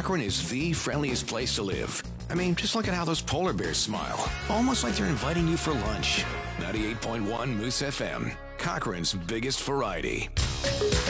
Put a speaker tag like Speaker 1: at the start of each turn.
Speaker 1: Cochrane is the friendliest place to live. I mean, just look at how those polar bears smile. Almost like they're inviting you for lunch. 98.1 Moose FM, Cochrane's biggest variety.